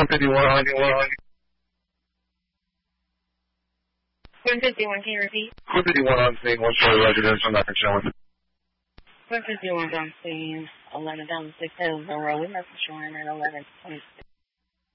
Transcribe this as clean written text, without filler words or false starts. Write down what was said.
151, can you repeat? 151 on scene, one story residential, not showing. 151 on scene, 11,600 Road, message showing at 11:26.